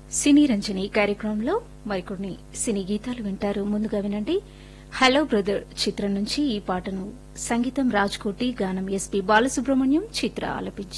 సినీ రంజని కార్యక్రమంలో మరికొన్ని సినీ గీతాలు వింటారు. ముందుగా వినండి హలో బ్రదర్ చిత్రం నుంచి ఈ పాటను సంగీతం రాజ్కోటి, గానం ఎస్పీ బాలసుబ్రహ్మణ్యం, చిత్ర ఆలపించారు.